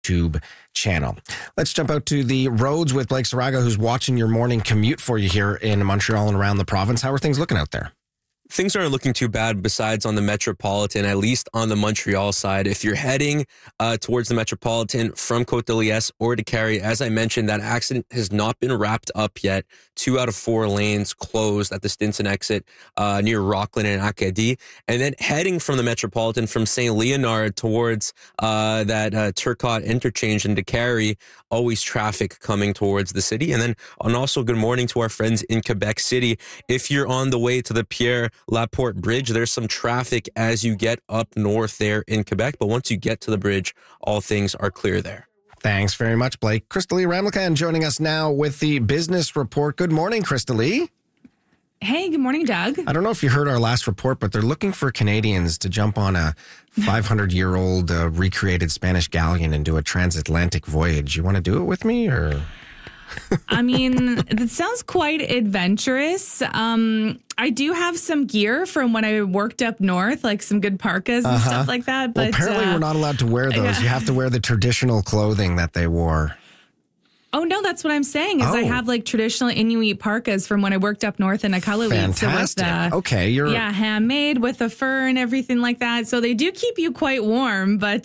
YouTube channel. Let's jump out to the roads with Blake Saraga, who's watching your morning commute for you here in Montreal and around the province. How are things looking out there? Things aren't looking too bad besides on the Metropolitan, at least on the Montreal side. If you're heading towards the Metropolitan from Côte de Liesse or to Carrie, as I mentioned, that accident has not been wrapped up yet. 2 out of 4 lanes closed at the Stinson exit near Rockland and Acadie. And then heading from the Metropolitan from St. Leonard towards that Turcotte interchange into Carrie, always traffic coming towards the city. And also good morning to our friends in Quebec City. If you're on the way to the Pierre Laporte Bridge, there's some traffic as you get up north there in Quebec. But once you get to the bridge, all things are clear there. Thanks very much, Blake. Crystalie Ramlakan joining us now with the business report. Good morning, Crystalie. Hey, good morning, Doug. I don't know if you heard our last report, but they're looking for Canadians to jump on a 500-year-old recreated Spanish galleon and do a transatlantic voyage. You want to do it with me, or? I mean, it sounds quite adventurous. I do have some gear from when I worked up north, like some good parkas and stuff like that. But well, apparently we're not allowed to wear those. Yeah. You have to wear the traditional clothing that they wore. Oh, no, that's what I'm saying is I have like traditional Inuit parkas from when I worked up north in Iqaluit. Fantastic. So okay. Handmade with the fur and everything like that. So they do keep you quite warm, but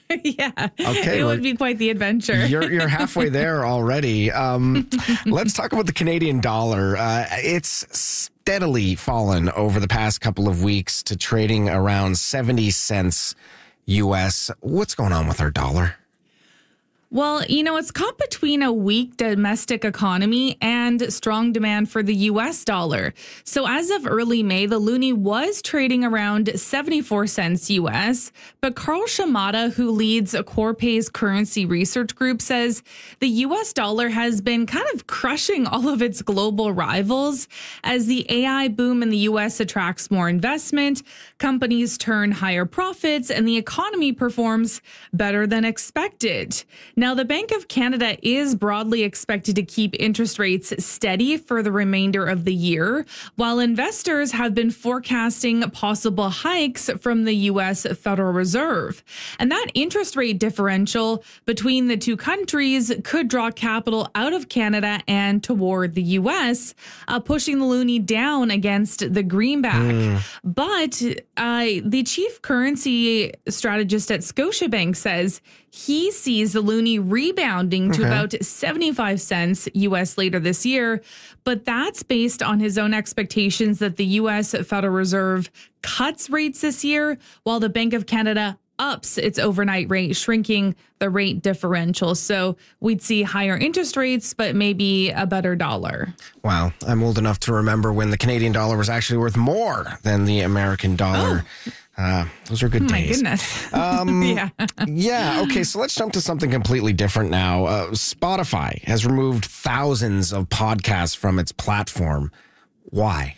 it would be quite the adventure. You're halfway there already. Let's talk about the Canadian dollar. It's steadily fallen over the past couple of weeks to trading around 70 cents US. What's going on with our dollar? Well, it's caught between a weak domestic economy and strong demand for the U.S. dollar. So as of early May, the loonie was trading around 74 cents U.S., but Carl Shimada, who leads Corpay's currency research group, says the U.S. dollar has been kind of crushing all of its global rivals as the AI boom in the U.S. attracts more investment, companies turn higher profits, and the economy performs better than expected. Now, the Bank of Canada is broadly expected to keep interest rates steady for the remainder of the year, while investors have been forecasting possible hikes from the U.S. Federal Reserve. And that interest rate differential between the two countries could draw capital out of Canada and toward the U.S., pushing the loonie down against the greenback. But the chief currency strategist at Scotiabank says he sees the loonie rebounding to about 75 cents U.S. later this year, but that's based on his own expectations that the U.S. Federal Reserve cuts rates this year, while the Bank of Canada ups its overnight rate, shrinking the rate differential. So we'd see higher interest rates, but maybe a better dollar. Wow. I'm old enough to remember when the Canadian dollar was actually worth more than the American dollar. Those are good days. My goodness. Yeah. Okay. So let's jump to something completely different now. Spotify has removed thousands of podcasts from its platform. Why?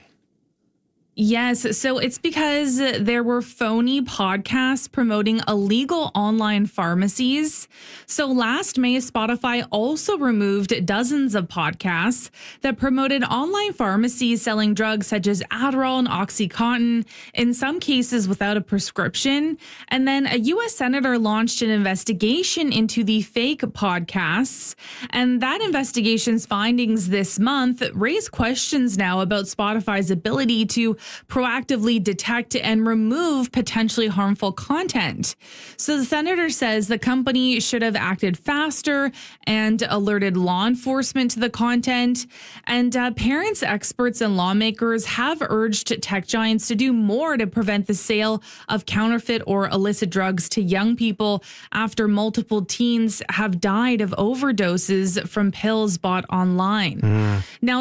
Yes. So it's because there were phony podcasts promoting illegal online pharmacies. So last May, Spotify also removed dozens of podcasts that promoted online pharmacies selling drugs such as Adderall and OxyContin, in some cases without a prescription. And then a U.S. senator launched an investigation into the fake podcasts. And that investigation's findings this month raise questions now about Spotify's ability to proactively detect and remove potentially harmful content. So the senator says the company should have acted faster and alerted law enforcement to the content. And parents, experts, and lawmakers have urged tech giants to do more to prevent the sale of counterfeit or illicit drugs to young people after multiple teens have died of overdoses from pills bought online. Now,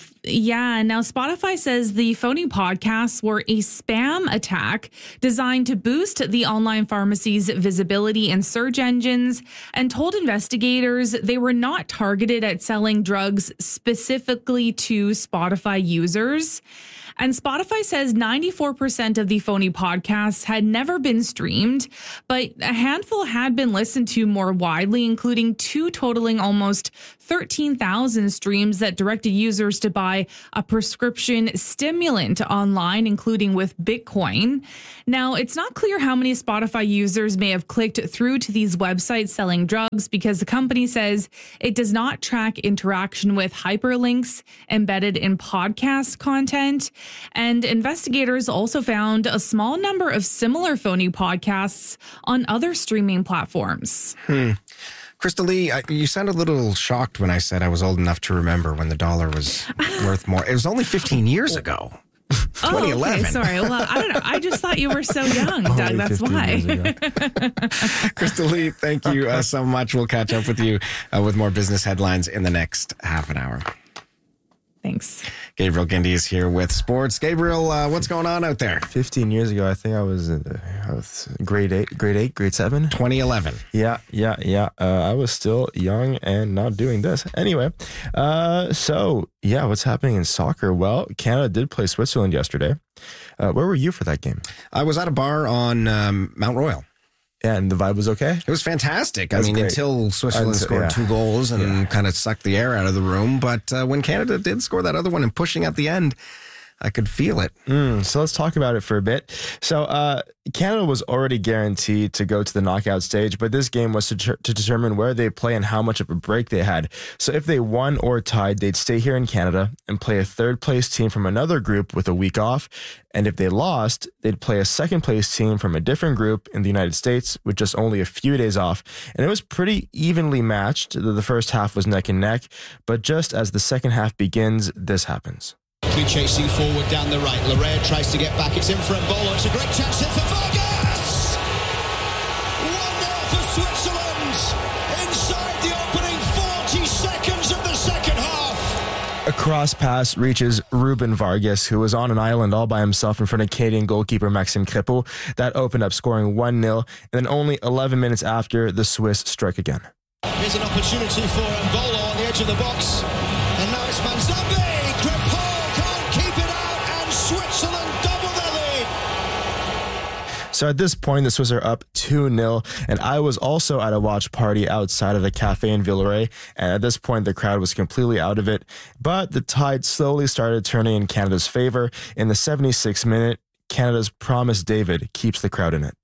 Spotify says the phony podcasts were a spam attack designed to boost the online pharmacy's visibility in search engines, and told investigators they were not targeted at selling drugs specifically to Spotify users. And Spotify says 94% of the phony podcasts had never been streamed, but a handful had been listened to more widely, including 2 totaling almost 13,000 streams that directed users to buy a prescription stimulant online, including with Bitcoin. Now, it's not clear how many Spotify users may have clicked through to these websites selling drugs because the company says it does not track interaction with hyperlinks embedded in podcast content. And investigators also found a small number of similar phony podcasts on other streaming platforms. Crystal Lee, you sounded a little shocked when I said I was old enough to remember when the dollar was worth more. It was only 15 years ago. 2011. Oh, okay. Sorry. Well, I don't know. I just thought you were so young, Doug. That's why. Crystal Lee, thank you so much. We'll catch up with you with more business headlines in the next half an hour. Thanks. Gabriel Gindy is here with sports. Gabriel, what's going on out there? 15 years ago, I think I was in grade 8, grade 7. 2011. Yeah. I was still young and not doing this. Anyway, what's happening in soccer? Well, Canada did play Switzerland yesterday. Where were you for that game? I was at a bar on Mount Royal. And the vibe was okay? It was fantastic. That's great. Until Switzerland scored 2 goals and kind of sucked the air out of the room. But when Canada did score that other one and pushing at the end, I could feel it. So let's talk about it for a bit. So Canada was already guaranteed to go to the knockout stage, but this game was to determine where they play and how much of a break they had. So if they won or tied, they'd stay here in Canada and play a third-place team from another group with a week off. And if they lost, they'd play a second-place team from a different group in the United States with just only a few days off. And it was pretty evenly matched. The first half was neck and neck, but just as the second half begins, this happens. Chasing forward down the right. Laredo tries to get back. It's in for Mbolo. It's a great chance here for Vargas. 1-0 for Switzerland inside the opening 40 seconds of the second half. A cross pass reaches Ruben Vargas, who was on an island all by himself in front of Canadian goalkeeper Maxime Crépeau. That opened up scoring 1-0. And then only 11 minutes after, the Swiss strike again. Here's an opportunity for Mbolo on the edge of the box. And now it's Manzambi. Crépeau can't keep it out, and Switzerland double their lead. So at this point, the Swiss are up 2-0, and I was also at a watch party outside of a cafe in Villeray, and at this point, the crowd was completely out of it. But the tide slowly started turning in Canada's favor. In the 76th minute, Canada's Promise David keeps the crowd in it.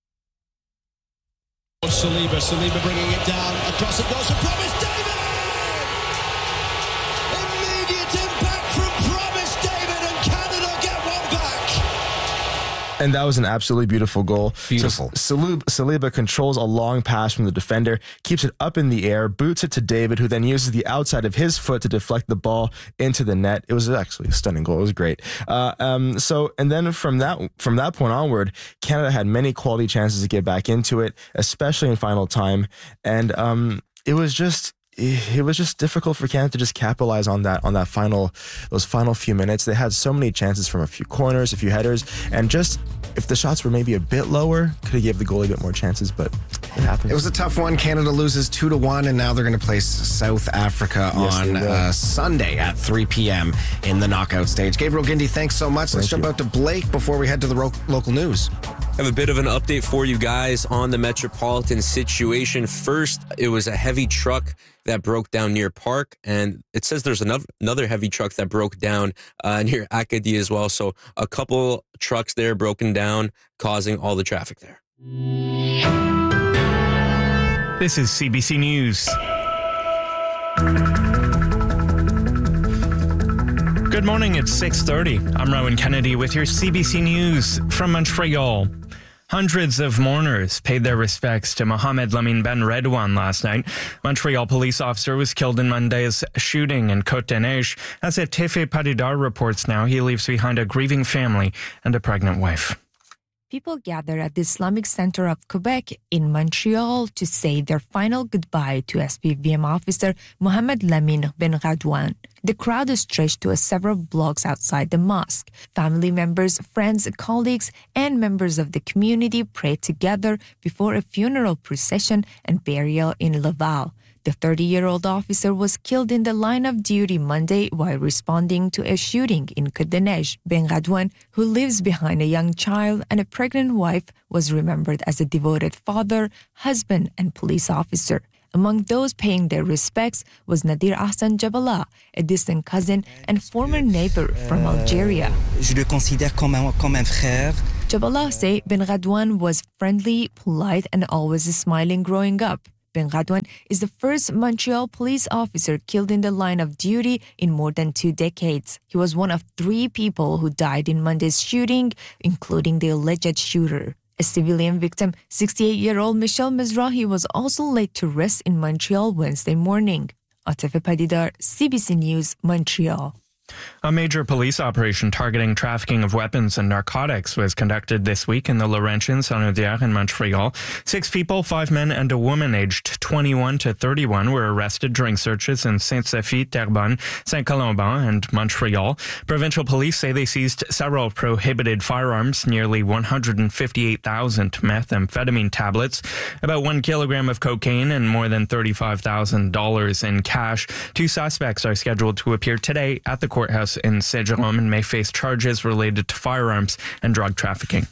Saliba bringing it down across the goal to Promise David. Immediate impact from Promise David, and Canada get one back. And that was an absolutely beautiful goal. Beautiful. So Saliba controls a long pass from the defender, keeps it up in the air, boots it to David, who then uses the outside of his foot to deflect the ball into the net. It was actually a stunning goal. It was great. And then from that point onward, Canada had many quality chances to get back into it, especially in final time. And it was just difficult for Canada to just capitalize on those final few minutes. They had so many chances from a few corners, a few headers, and just if the shots were maybe a bit lower, could have gave the goalie a bit more chances, but it happened. It was a tough one. Canada loses 2-1, and now they're going to play South Africa on Sunday at 3 p.m. in the knockout stage. Gabriel Gindy, thanks so much. Let's jump out to Blake before we head to the local news. I have a bit of an update for you guys on the Metropolitan situation. First, it was a heavy truck that broke down near Park, and it says there's another heavy truck that broke down near Acadie as well. So a couple trucks there broken down, causing all the traffic there. This is CBC News. Good morning, it's 6:30. I'm Rowan Kennedy with your CBC News from Montreal. Hundreds of mourners paid their respects to Mohamed Lamine Ben Redouane last night. Montreal police officer was killed in Monday's shooting in Côte-des-Neiges. As Tefe Padidar reports now, he leaves behind a grieving family and a pregnant wife. People gather at the Islamic Center of Quebec in Montreal to say their final goodbye to SPVM officer Mohamed Lamine Ben Redouane. The crowd stretched to several blocks outside the mosque. Family members, friends, colleagues, and members of the community prayed together before a funeral procession and burial in Laval. The 30-year-old officer was killed in the line of duty Monday while responding to a shooting in Côte-des-Neiges. Ben Radouane, who lives behind a young child and a pregnant wife, was remembered as a devoted father, husband, and police officer. Among those paying their respects was Nadir Hassan Jabala, a distant cousin and former neighbor from Algeria. Je le considère comme un frère. Jabala say Ben Radouane was friendly, polite, and always smiling growing up. Ben Radouane is the first Montreal police officer killed in the line of duty in more than 2 decades. He was one of 3 people who died in Monday's shooting, including the alleged shooter. A civilian victim, 68-year-old Michel Mizrahi, was also laid to rest in Montreal Wednesday morning. Atefe Padidar, CBC News, Montreal. A major police operation targeting trafficking of weapons and narcotics was conducted this week in the Laurentians, Saint-Audière, and Montreal. 6 people, 5 men and a woman aged 21 to 31 were arrested during searches in Sainte-Sophie, Terrebonne, Saint-Colomban, and Montreal. Provincial police say they seized several prohibited firearms, nearly 158,000 methamphetamine tablets, about 1 kilogram of cocaine, and more than $35,000 in cash. 2 suspects are scheduled to appear today at the courthouse in Saint-Jérôme and may face charges related to firearms and drug trafficking.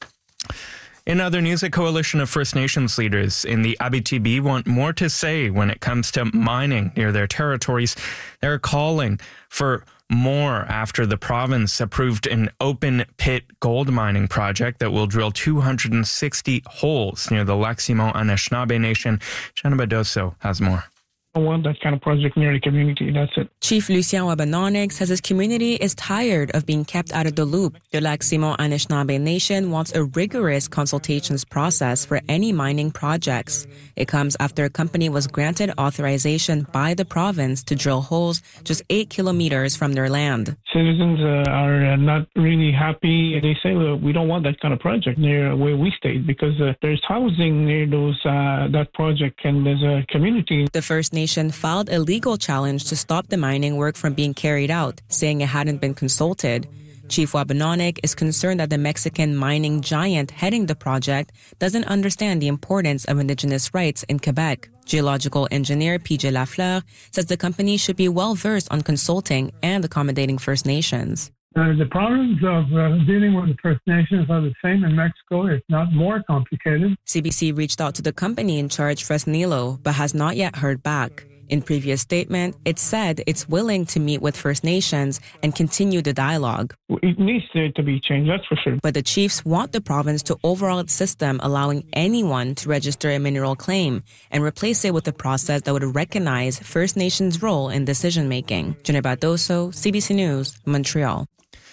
In other news, a coalition of First Nations leaders in the Abitibi want more to say when it comes to mining near their territories. They're calling for more after the province approved an open-pit gold mining project that will drill 260 holes near the Lac-Simon Anishinaabe Nation. Jenna Badoso has more. I want that kind of project near the community. That's it. Chief Lucien Wabanonek says his community is tired of being kept out of the loop. The Lac-Simon Anishinaabe Nation wants a rigorous consultations process for any mining projects. It comes after a company was granted authorization by the province to drill holes just 8 kilometers from their land. Citizens are not really happy. They say, well, we don't want that kind of project near where we stayed because there's housing near that project and there's a community. The First Nation filed a legal challenge to stop the mining work from being carried out, saying it hadn't been consulted. Chief Wabanonek is concerned that the Mexican mining giant heading the project doesn't understand the importance of Indigenous rights in Quebec. Geological engineer PJ Lafleur says the company should be well-versed on consulting and accommodating First Nations. The problems of dealing with the First Nations are the same in Mexico, if not more complicated. CBC reached out to the company in charge, Fresnillo, but has not yet heard back. In previous statement, it said it's willing to meet with First Nations and continue the dialogue. It needs to be changed, that's for sure. But the chiefs want the province to overhaul its system, allowing anyone to register a mineral claim and replace it with a process that would recognize First Nations' role in decision-making. Jenna Badoso, CBC News, Montreal.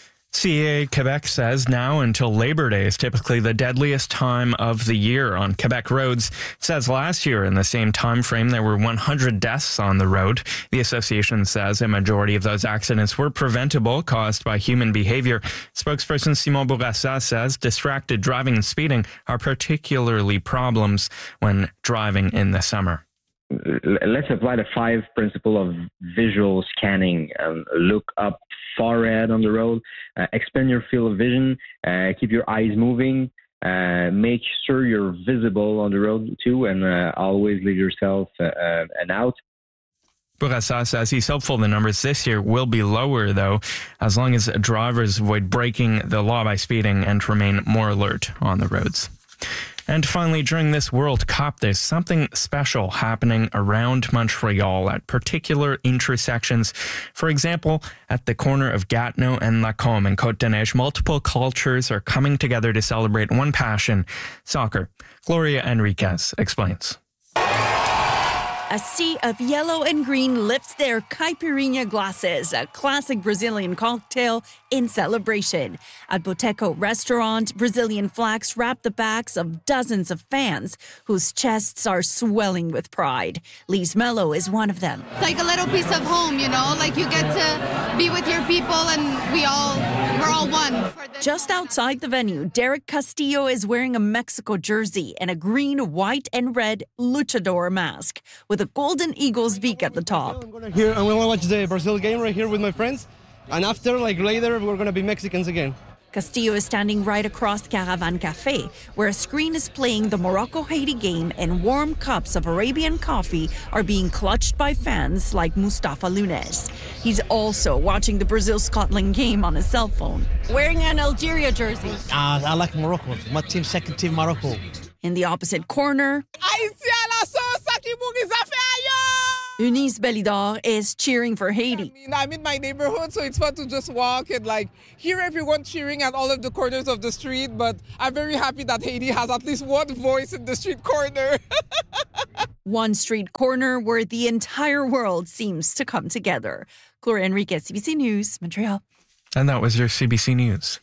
CA Quebec says now until Labor Day is typically the deadliest time of the year on Quebec roads. It says last year in the same time frame there were 100 deaths on the road. The association says a majority of those accidents were preventable, caused by human behavior. Spokesperson Simon Bourassa says distracted driving and speeding are particularly problems when driving in the summer. Let's apply the 5 principle of visual scanning. Look up far ahead on the road, expand your field of vision, keep your eyes moving, make sure you're visible on the road too, and always leave yourself an out. Bourassa says he's hopeful the numbers this year will be lower, though, as long as drivers avoid breaking the law by speeding and remain more alert on the roads. And finally, during this World Cup, there's something special happening around Montreal at particular intersections. For example, at the corner of Gatineau and Lacombe in Côte-des-Neiges, multiple cultures are coming together to celebrate one passion, soccer. Gloria Enriquez explains. A sea of yellow and green lifts their caipirinha glasses, a classic Brazilian cocktail in celebration. At Boteco Restaurant, Brazilian flags wrap the backs of dozens of fans whose chests are swelling with pride. Lise Mello is one of them. It's like a little piece of home, you know, like you get to be with your people and we're all one. Just outside the venue, Derek Castillo is wearing a Mexico jersey and a green, white, and red luchador mask. With with a golden eagle's beak at the top. Here, I'm going to watch the Brazil game right here with my friends. And after, later, we're going to be Mexicans again. Castillo is standing right across Caravan Cafe, where a screen is playing the Morocco-Haiti game and warm cups of Arabian coffee are being clutched by fans like Mustafa Lunes. He's also watching the Brazil-Scotland game on his cell phone. Wearing an Algeria jersey. I like Morocco. My team, second team, Morocco. In the opposite corner, Eunice Belidor is cheering for Haiti. I'm in my neighborhood, so it's fun to just walk and hear everyone cheering at all of the corners of the street. But I'm very happy that Haiti has at least one voice in the street corner. One street corner where the entire world seems to come together. Gloria Enriquez, CBC News, Montreal. And that was your CBC News.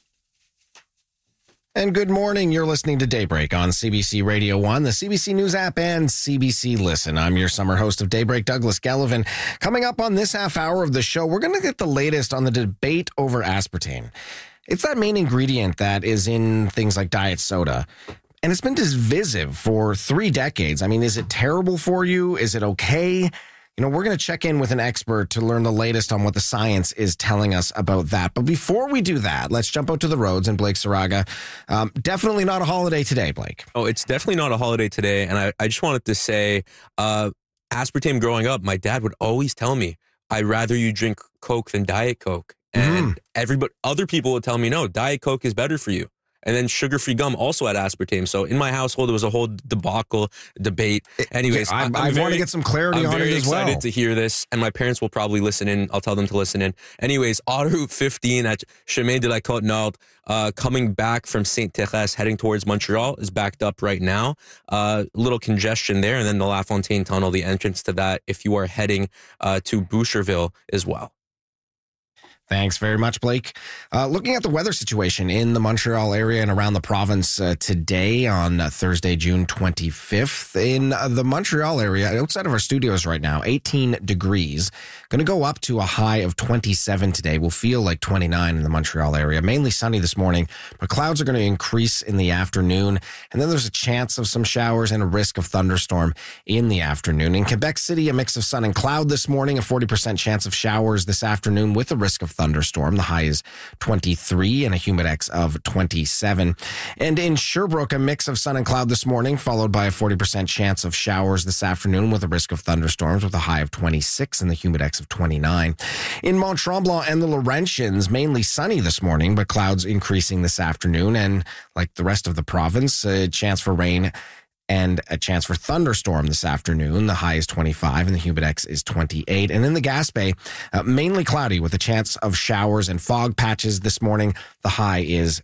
And good morning. You're listening to Daybreak on CBC Radio 1, the CBC News app, and CBC Listen. I'm your summer host of Daybreak, Douglas Gallivan. Coming up on this half hour of the show, we're going to get the latest on the debate over aspartame. It's that main ingredient that is in things like diet soda. And it's been divisive for 3 decades. I mean, is it terrible for you? Is it okay? We're going to check in with an expert to learn the latest on what the science is telling us about that. But before we do that, let's jump out to the roads. And Blake Saraga, definitely not a holiday today, Blake. Oh, it's definitely not a holiday today. And I just wanted to say, aspartame growing up, my dad would always tell me, I'd rather you drink Coke than Diet Coke. And other people would tell me, no, Diet Coke is better for you. And then sugar-free gum also had aspartame. So in my household, it was a whole debate. Anyways, I want to get some clarity on it as well. I'm very excited to hear this, and my parents will probably listen in. I'll tell them to listen in. Anyways, Autoroute 15 at Chemin de la Côte-Nord, coming back from Sainte-Thérèse, heading towards Montreal, is backed up right now. Little congestion there, and then the La Fontaine Tunnel, the entrance to that, if you are heading to Boucherville as well. Thanks very much, Blake. Looking at the weather situation in the Montreal area and around the province today on Thursday, June 25th. In the Montreal area, outside of our studios right now, 18 degrees. Going to go up to a high of 27 today. We'll feel like 29 in the Montreal area. Mainly sunny this morning, but clouds are going to increase in the afternoon. And then there's a chance of some showers and a risk of thunderstorm in the afternoon. In Quebec City, a mix of sun and cloud this morning, a 40% chance of showers this afternoon with a risk of thunderstorm. The high is 23 and a humidex of 27. And in Sherbrooke, a mix of sun and cloud this morning, followed by a 40% chance of showers this afternoon with a risk of thunderstorms with a high of 26 and the humidex of 29. In Mont-Tremblant and the Laurentians, mainly sunny this morning, but clouds increasing this afternoon. And like the rest of the province, a chance for rain and a chance for thunderstorm this afternoon. The high is 25 and the humidex is 28. And in the Gaspé, mainly cloudy with a chance of showers and fog patches this morning. The high is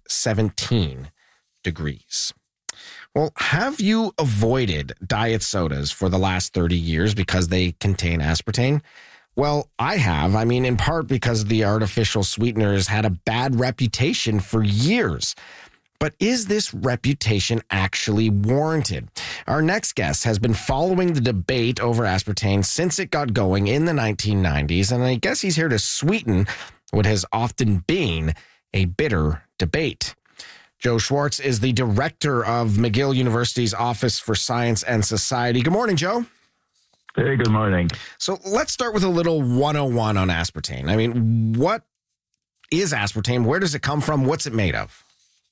17 degrees. Well, have you avoided diet sodas for the last 30 years because they contain aspartame? Well, I have. I mean, in part because the artificial sweeteners had a bad reputation for years. But is this reputation actually warranted? Our next guest has been following the debate over aspartame since it got going in the 1990s, and I guess he's here to sweeten what has often been a bitter debate. Joe Schwartz is the director of McGill University's Office for Science and Society. Good morning, Joe. Hey, good morning. So let's start with a little 101 on aspartame. I mean, what is aspartame? Where does it come from? What's it made of?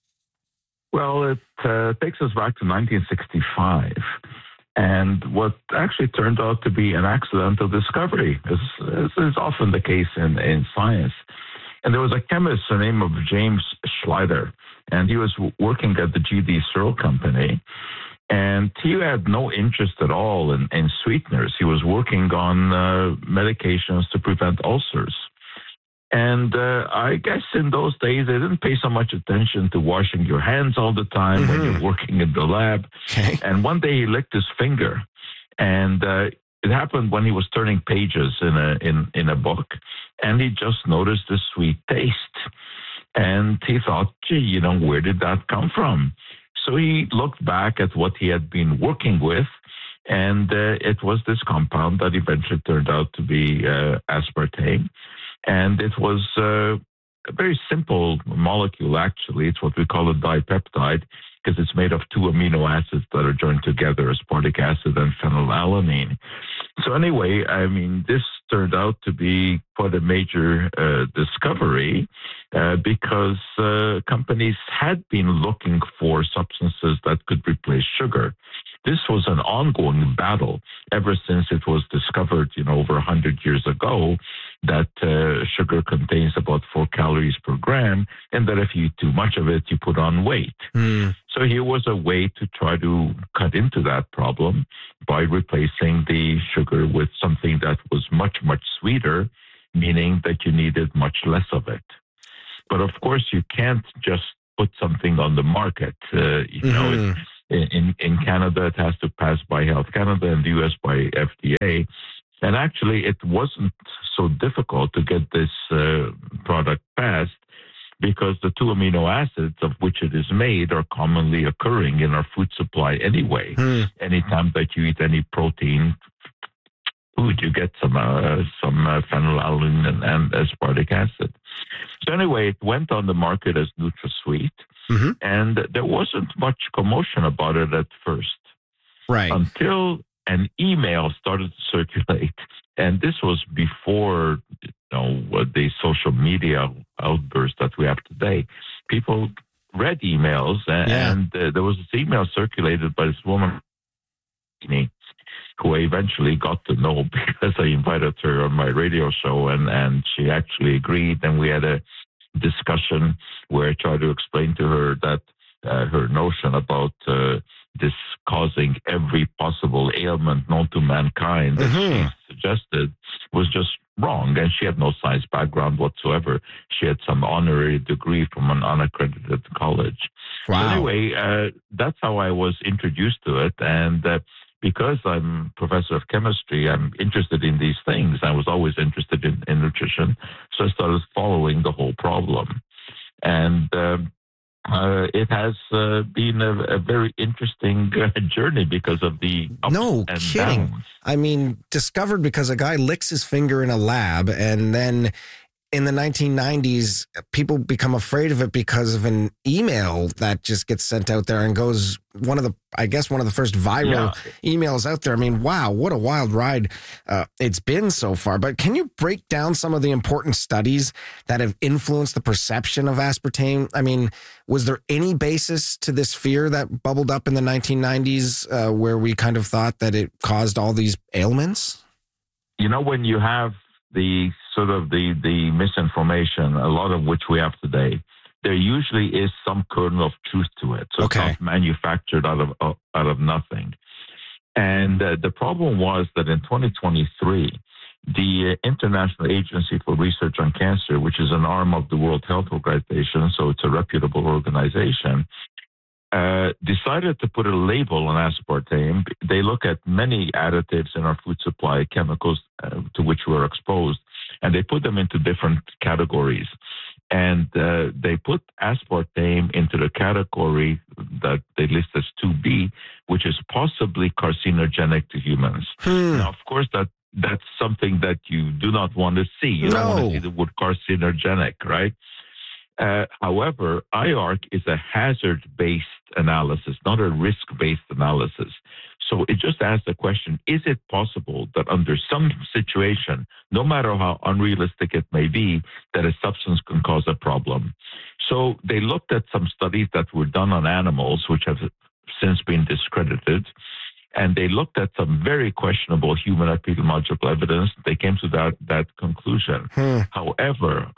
Well, it takes us back to 1965. And what actually turned out to be an accidental discovery, as is often the case in science. And there was a chemist, the name of James Schleider, and he was working at the G.D. Searle Company. And he had no interest at all in sweeteners. He was working on medications to prevent ulcers. And I guess in those days, they didn't pay so much attention to washing your hands all the time when you're working in the lab. Okay. And one day he licked his finger. And it happened when he was turning pages in a book. And he just noticed the sweet taste. And he thought, gee, where did that come from? So he looked back at what he had been working with. And it was this compound that eventually turned out to be aspartame. And it was a very simple molecule, actually. It's what we call a dipeptide because it's made of 2 amino acids that are joined together, aspartic acid and phenylalanine. So anyway, I mean, this turned out to be quite a major discovery because companies had been looking for substances that could replace sugar. This was an ongoing battle ever since it was discovered, over 100 years ago, that sugar contains about 4 calories per gram, and that if you eat too much of it, you put on weight. So here was a way to try to cut into that problem by replacing the sugar with something that was much, much sweeter, meaning that you needed much less of it. But of course, you can't just put something on the market. In Canada, it has to pass by Health Canada, and the US by FDA. And actually, it wasn't so difficult to get this product passed because the 2 amino acids of which it is made are commonly occurring in our food supply anyway. Anytime that you eat any protein food, you get some phenylalanine and aspartic acid. So anyway, it went on the market as NutraSweet, and there wasn't much commotion about it at first. Right. Until an email started to circulate, and this was before the social media outburst that we have today. People read emails, and there was this email circulated by this woman who I eventually got to know because I invited her on my radio show, and she actually agreed, and we had a discussion where I tried to explain to her that her notion about this causing every possible ailment known to mankind that she suggested was just wrong, and she had no science background whatsoever. She had some honorary degree from an unaccredited college. Wow. So anyway, that's how I was introduced to it, and because I'm professor of chemistry, I'm interested in these things. I was always interested in nutrition, so I started following the whole problem. And it has been a very interesting journey because of the ups and kidding. downs. I mean, discovered because a guy licks his finger in a lab, and then in the 1990s, people become afraid of it because of an email that just gets sent out there and goes one of the first viral emails out there. I mean, wow, what a wild ride it's been so far. But can you break down some of the important studies that have influenced the perception of aspartame? I mean, was there any basis to this fear that bubbled up in the 1990s where we kind of thought that it caused all these ailments? When you have the sort of the misinformation, a lot of which we have today, there usually is some kernel of truth to it. So it's not manufactured out of nothing. And the problem was that in 2023, the International Agency for Research on Cancer, which is an arm of the World Health Organization, so it's a reputable organization, decided to put a label on aspartame. They look at many additives in our food supply, chemicals to which we're exposed, and they put them into different categories. And they put aspartame into the category that they list as 2B, which is possibly carcinogenic to humans. Now, of course, that's something that you do not want to see. You don't want to see the word carcinogenic, right? However, IARC is a hazard-based analysis, not a risk-based analysis. So it just asks the question, is it possible that under some situation, no matter how unrealistic it may be, that a substance can cause a problem? So they looked at some studies that were done on animals, which have since been discredited, and they looked at some very questionable human epidemiological evidence. They came to that conclusion. However,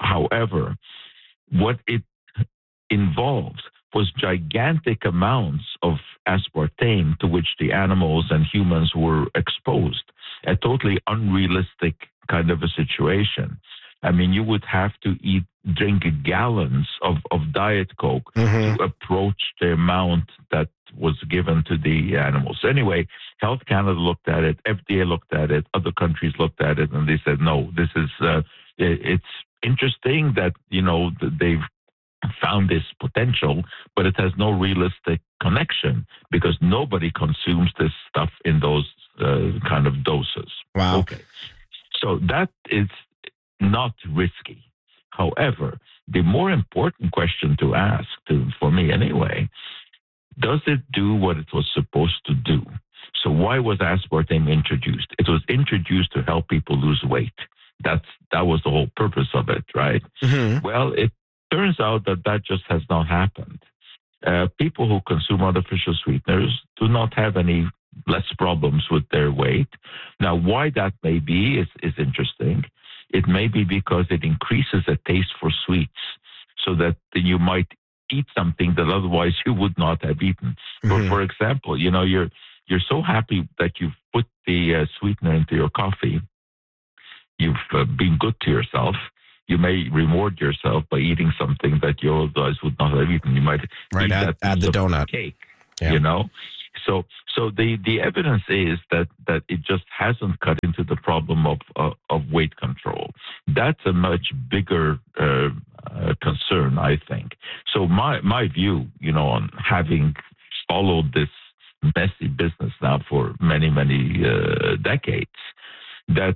what it involved was gigantic amounts of aspartame to which the animals and humans were exposed, a totally unrealistic kind of a situation. I mean, you would have to drink gallons of Diet Coke to approach the amount that was given to the animals. Anyway, Health Canada looked at it, FDA looked at it, other countries looked at it, and they said, no, this is, it's interesting that, they've found this potential, but it has no realistic connection because nobody consumes this stuff in those kind of doses. Wow. Okay. So that is not risky. However, the more important question to ask, for me anyway, does it do what it was supposed to do? So why was aspartame introduced? It was introduced to help people lose weight. That was the whole purpose of it, right? Mm-hmm. Well, it turns out that just has not happened. People who consume artificial sweeteners do not have any less problems with their weight. Now, why that may be is interesting. It may be because it increases the taste for sweets, so that you might eat something that otherwise you would not have eaten. Mm-hmm. For example, you're so happy that you've put the sweetener into your coffee. You've been good to yourself. You may reward yourself by eating something that you otherwise would not have eaten. You might add the donut cake. Yeah. So the evidence is that it just hasn't cut into the problem of weight control. That's a much bigger concern, I think. So my view, on having followed this messy business now for many decades, that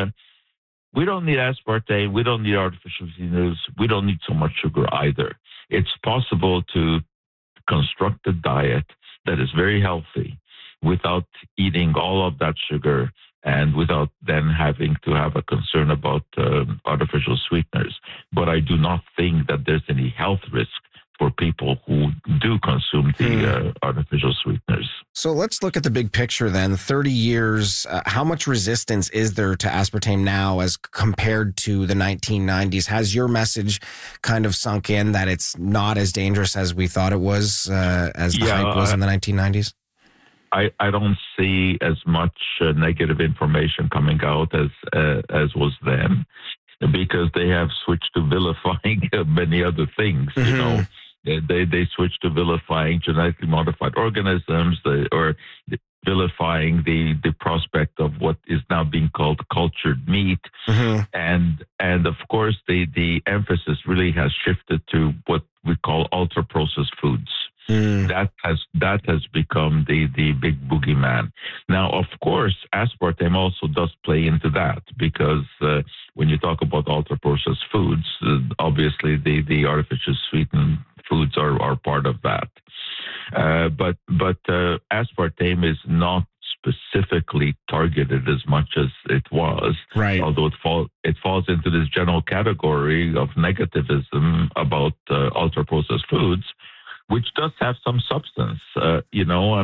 we don't need aspartame, we don't need artificial sweeteners, we don't need so much sugar either. It's possible to construct a diet that is very healthy without eating all of that sugar and without then having to have a concern about artificial sweeteners. But I do not think that there's any health risk for people who do consume the artificial sweeteners. So let's look at the big picture then. 30 years, how much resistance is there to aspartame now as compared to the 1990s? Has your message kind of sunk in that it's not as dangerous as we thought it was, as the hype was in the 1990s? I don't see as much negative information coming out as was then, because they have switched to vilifying many other things, They switched to vilifying genetically modified organisms, or vilifying the prospect of what is now being called cultured meat, and of course the emphasis really has shifted to what we call ultra processed foods. That has become the big boogeyman. Now, of course, aspartame also does play into that, because when you talk about ultra processed foods, obviously the artificial sweetened foods are part of that. But aspartame is not specifically targeted as much as it was, right? Although it falls into this general category of negativism about ultra processed foods, which does have some substance. We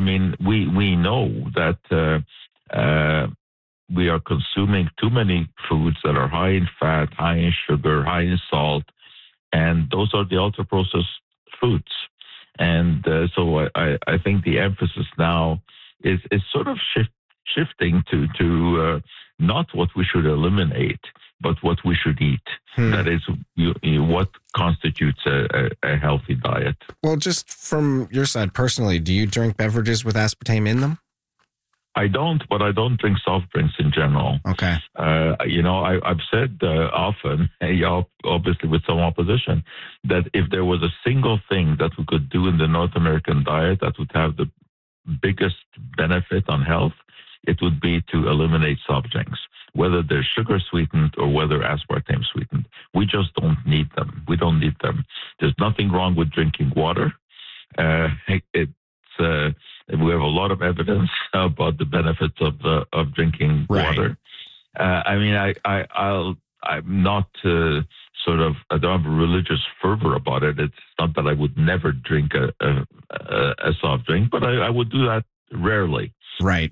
know that we are consuming too many foods that are high in fat, high in sugar, high in salt, and those are the ultra processed foods. And so I think the emphasis now is sort of shifting to not what we should eliminate, but what we should eat. That is what constitutes a healthy diet. Well, just from your side personally, do you drink beverages with aspartame in them? I don't, but I don't drink soft drinks in general. Okay. I've said often, obviously with some opposition, that if there was a single thing that we could do in the North American diet that would have the biggest benefit on health, it would be to eliminate soft drinks, whether they're sugar sweetened or whether aspartame sweetened. We just don't need them. We don't need them. There's nothing wrong with drinking water. We have a lot of evidence about the benefits of drinking water. I'm not I don't have a religious fervor about it. It's not that I would never drink a soft drink, but I would do that rarely. Right.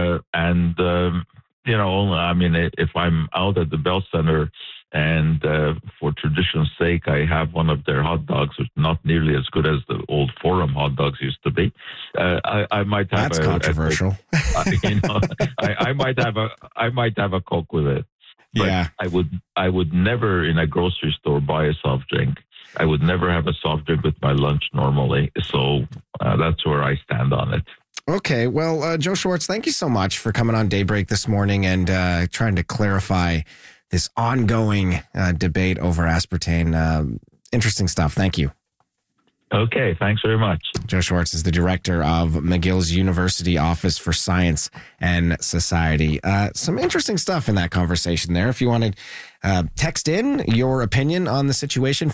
If I'm out at the Bell Center and for tradition's sake, I have one of their hot dogs, which is not nearly as good as the old Forum hot dogs used to be. I might have That's controversial. I might have a Coke with it. But yeah. I would never in a grocery store buy a soft drink. I would never have a soft drink with my lunch normally. So that's where I stand on it. Okay. Well, Joe Schwartz, thank you so much for coming on Daybreak this morning and trying to clarify this ongoing debate over aspartame. Interesting stuff. Thank you. Okay. Thanks very much. Joe Schwartz is the director of McGill's University Office for Science and Society. Some interesting stuff in that conversation there. If you wanted Text in your opinion on the situation,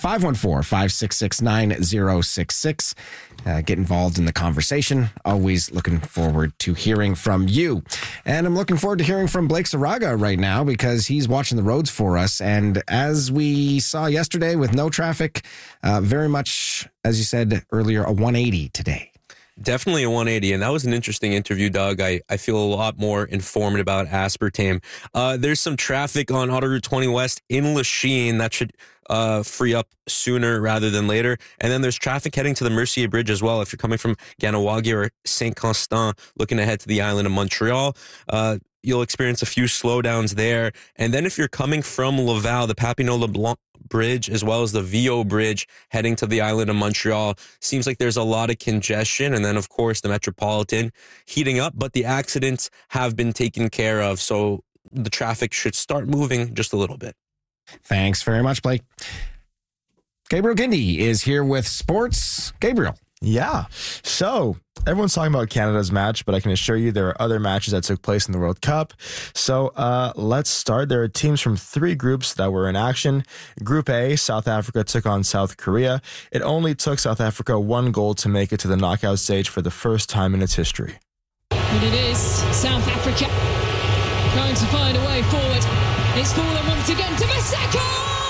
514-566-9066. Get involved in the conversation. Always looking forward to hearing from you. And I'm looking forward to hearing from Blake Saraga right now because he's watching the roads for us. And as we saw yesterday with no traffic, very much, as you said earlier, a 180 today. Definitely a 180, and that was an interesting interview, Doug. I feel a lot more informed about Aspartame. There's some traffic on Autoroute 20 West in Lachine that should free up sooner rather than later. And then there's traffic heading to the Mercier Bridge as well. If you're coming from Ganawagi or Saint-Constant looking ahead to the island of Montreal, you'll experience a few slowdowns there. And then if you're coming from Laval, the Papineau-LeBlanc Bridge, as well as the Viau Bridge heading to the island of Montreal, seems like there's a lot of congestion. And then, of course, the Metropolitan heating up, but the accidents have been taken care of. So the traffic should start moving just a little bit. Thanks very much, Blake. Gabriel Gindi is here with sports. Gabriel. Yeah. So everyone's talking about Canada's match, but I can assure you there are other matches that took place in the World Cup. So let's start. There are teams from 3 groups that were in action. Group A, South Africa took on South Korea. It only took South Africa 1 goal to make it to the knockout stage for the first time in its history. And it is South Africa trying to find a way forward. It's fallen once again to Maseko!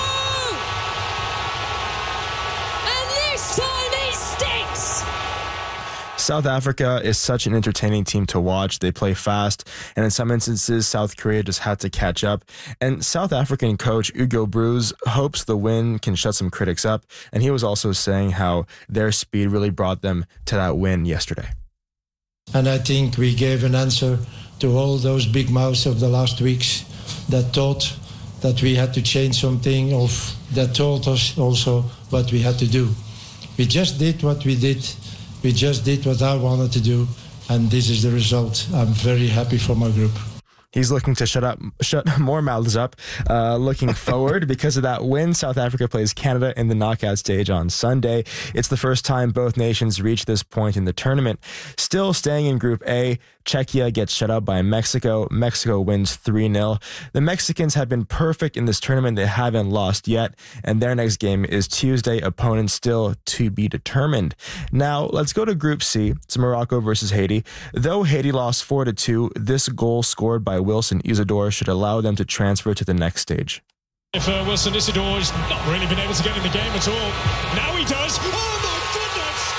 And this time it sticks! South Africa is such an entertaining team to watch. They play fast, and in some instances, South Korea just had to catch up. And South African coach Hugo Broos hopes the win can shut some critics up, and he was also saying how their speed really brought them to that win yesterday. And I think we gave an answer to all those big mouths of the last weeks that thought that we had to change something, or that told us also what we had to do. We just did what we did. We just did what I wanted to do, and this is the result. I'm very happy for my group. He's looking to shut more mouths up. Looking forward, because of that win, South Africa plays Canada in the knockout stage on Sunday. It's the first time both nations reach this point in the tournament. Still staying in Group A, Czechia gets shut out by Mexico. Mexico wins 3-0. The Mexicans have been perfect in this tournament. They haven't lost yet, and their next game is Tuesday. Opponents still to be determined. Now, let's go to Group C. It's Morocco versus Haiti. Though Haiti lost 4-2, this goal scored by Wilson Isidore should allow them to transfer to the next stage. If Wilson Isidore's not really been able to get in the game at all, now he does. Oh my goodness!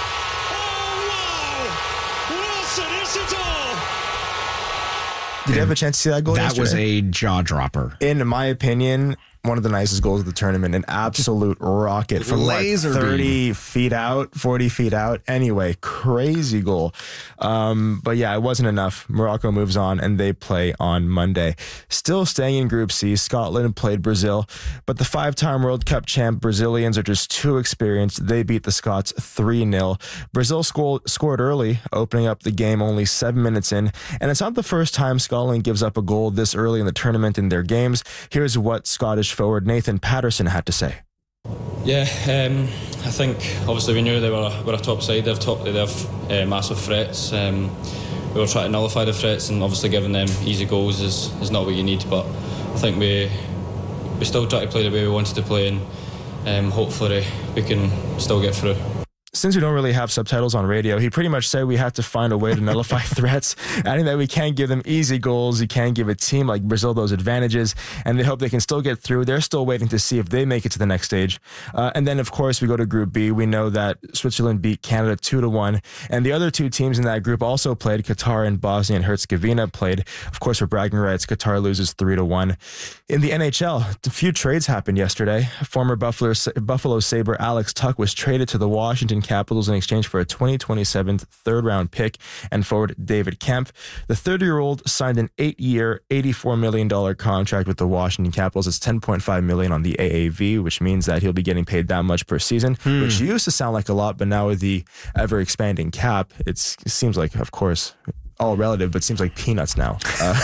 Oh wow! Wilson Isidore! Did you have a chance to see that goal yesterday? That was a jaw dropper. In my opinion, one of the nicest goals of the tournament, an absolute rocket from laser 30 feet out, 40 feet out. Anyway, crazy goal. But yeah, it wasn't enough. Morocco moves on and they play on Monday. Still staying in Group C, Scotland played Brazil, but the 5-time World Cup champ Brazilians are just too experienced. They beat the Scots 3-0. Brazil scored early, opening up the game only 7 minutes in, and it's not the first time Scotland gives up a goal this early in the tournament in their games. Here's what Scottish forward Nathan Patterson had to say. Yeah, I think obviously we knew they were a top side. They have massive threats. We were trying to nullify the threats, and obviously giving them easy goals is not what you need. But I think we still try to play the way we wanted to play, and hopefully we can still get through. Since we don't really have subtitles on radio, he pretty much said we had to find a way to nullify threats, adding that we can't give them easy goals. You can't give a team like Brazil those advantages, and they hope they can still get through. They're still waiting to see if they make it to the next stage. And then, of course, we go to Group B. We know that Switzerland beat Canada 2-1, and the other 2 teams in that group also played. Qatar and Bosnia and Herzegovina played. Of course, for bragging rights, Qatar loses 3-1. In the NHL, a few trades happened yesterday. Former Buffalo Sabre Alex Tuch was traded to the Washington Capitals in exchange for a 2027 third-round pick and forward David Kempf. The 30-year-old signed an 8-year, $84 million contract with the Washington Capitals. It's $10.5 million on the AAV, which means that he'll be getting paid that much per season, which used to sound like a lot, but now with the ever-expanding cap, it seems like, of course, all relative, but seems like peanuts now.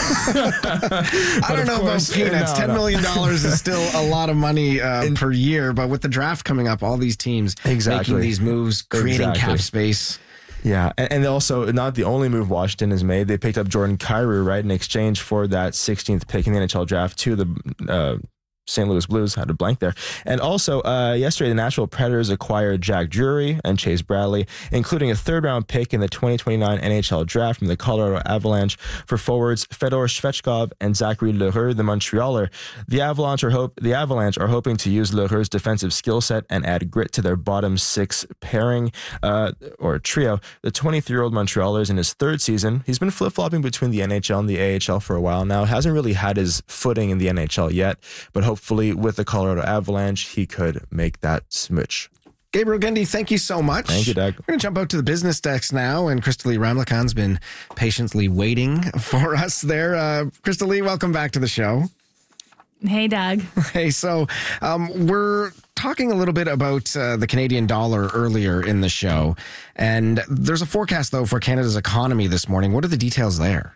I don't know about peanuts. $10 million is still a lot of money per year, but with the draft coming up, all these teams making these moves, creating cap space. Yeah, and also not the only move Washington has made. They picked up Jordan Kyrou, right, in exchange for that 16th pick in the NHL draft to the St. Louis Blues had a blank there. And also, yesterday, the Nashville Predators acquired Jack Drury and Chase Bradley, including a third-round pick in the 2029 NHL draft from the Colorado Avalanche for forwards Fedor Svechkov and Zachary L'Heureux, the Montrealer. The Avalanche are hoping to use L'Heureur's defensive skill set and add grit to their bottom six pairing, or trio. The 23-year-old Montrealer is in his third season. He's been flip-flopping between the NHL and the AHL for a while now. Hasn't really had his footing in the NHL yet, but hopefully with the Colorado Avalanche, he could make that switch. Gabriel Gundy, thank you so much. Thank you, Doug. We're going to jump out to the business desk now, and Crystalie Ramlakan's been patiently waiting for us there. Crystalie, welcome back to the show. Hey, Doug. Hey, so we're talking a little bit about the Canadian dollar earlier in the show, and there's a forecast, though, for Canada's economy this morning. What are the details there?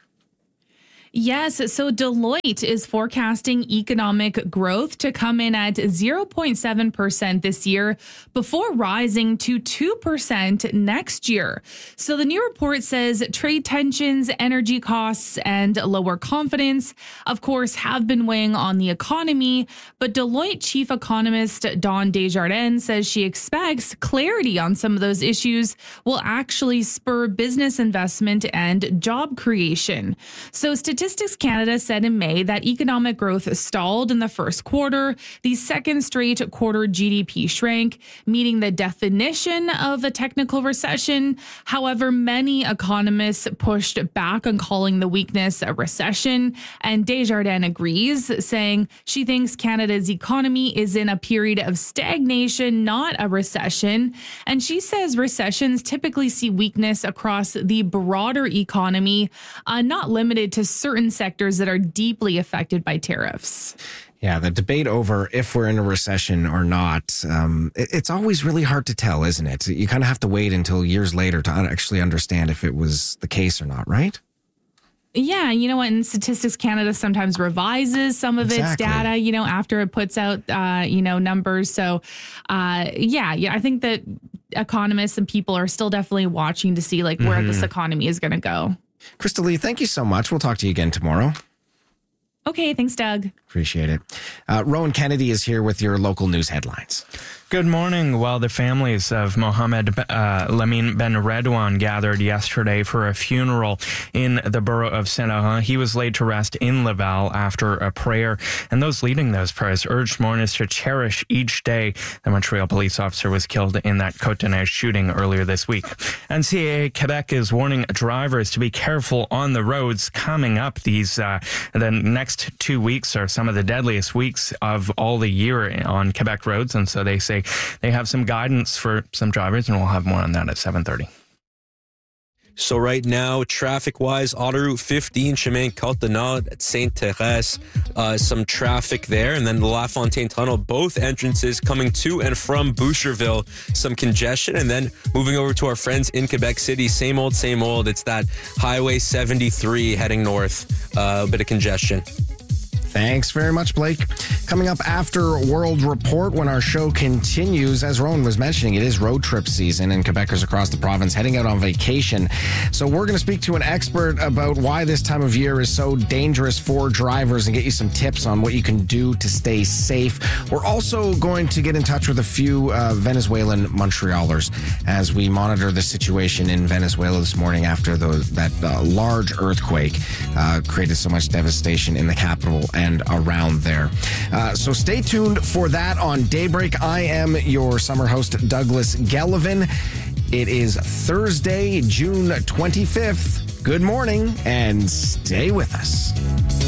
Yes, so Deloitte is forecasting economic growth to come in at 0.7% this year before rising to 2% next year. So the new report says trade tensions, energy costs, and lower confidence, of course, have been weighing on the economy. But Deloitte chief economist Dawn Desjardins says she expects clarity on some of those issues will actually spur business investment and job creation. So Statistics Canada said in May that economic growth stalled in the first quarter. The second straight quarter GDP shrank, meeting the definition of a technical recession. However, many economists pushed back on calling the weakness a recession, and Desjardins agrees, saying she thinks Canada's economy is in a period of stagnation, not a recession. And she says recessions typically see weakness across the broader economy, not limited to certain sectors that are deeply affected by tariffs. Yeah, the debate over if we're in a recession or not, it's always really hard to tell, isn't it? You kind of have to wait until years later to actually understand if it was the case or not, right? Yeah, you know what? And Statistics Canada sometimes revises some of its data, after it puts out, numbers. So, I think that economists and people are still definitely watching to see where this economy is going to go. Crystalie, thank you so much. We'll talk to you again tomorrow. Okay, thanks, Doug. Appreciate it. Rowan Kennedy is here with your local news headlines. Good morning. Well, the families of Mohammed Lamine Ben Redouane gathered yesterday for a funeral in the borough of Saint-Laurent. He was laid to rest in Laval after a prayer, and those leading those prayers urged mourners to cherish each day. The Montreal police officer was killed in that Côte-de-Neige shooting earlier this week. And CAA Quebec is warning drivers to be careful on the roads coming up. The next 2 weeks are some of the deadliest weeks of all the year on Quebec roads, and so they say they have some guidance for some drivers, and we'll have more on that at 7:30. So right now, traffic-wise, Autoroute 15, Chemin Côte-Nord at Sainte-Thérèse, some traffic there. And then the La Fontaine Tunnel, both entrances coming to and from Boucherville, some congestion. And then moving over to our friends in Quebec City, same old, same old. It's that Highway 73 heading north, a bit of congestion. Thanks very much, Blake. Coming up after World Report, when our show continues, as Rowan was mentioning, it is road trip season and Quebecers across the province heading out on vacation. So we're going to speak to an expert about why this time of year is so dangerous for drivers and get you some tips on what you can do to stay safe. We're also going to get in touch with a few Venezuelan Montrealers as we monitor the situation in Venezuela this morning after that large earthquake created so much devastation in the capital and around there. So stay tuned for that on Daybreak. I am your summer host, Douglas Gellivan. It is Thursday, June 25th. Good morning and stay with us.